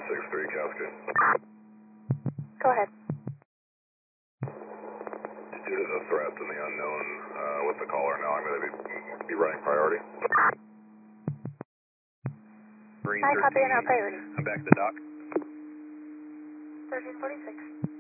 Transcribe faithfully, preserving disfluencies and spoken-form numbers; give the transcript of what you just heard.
six three, Cascade. Go ahead. Due to the threat and the unknown uh, with the caller now, I'm going to be, be running priority. I copy in our priority. I'm back to the dock. thirteen forty-six.